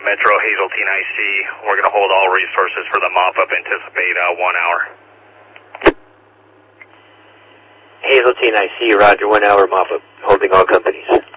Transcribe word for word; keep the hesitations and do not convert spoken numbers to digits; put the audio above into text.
Metro, Hazeltine I C. We're going to hold all resources for the mop-up. Anticipate uh, one hour. Hazeltine I C, roger, one hour mop-up, holding all companies.